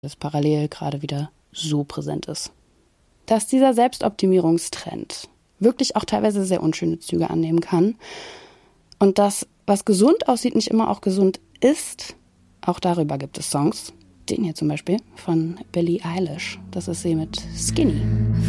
das parallel gerade wieder so präsent ist. Dass dieser Selbstoptimierungstrend wirklich auch teilweise sehr unschöne Züge annehmen kann und dass, was gesund aussieht, nicht immer auch gesund ist, auch darüber gibt es Songs. Den hier zum Beispiel von Billie Eilish. Das ist sie mit Skinny.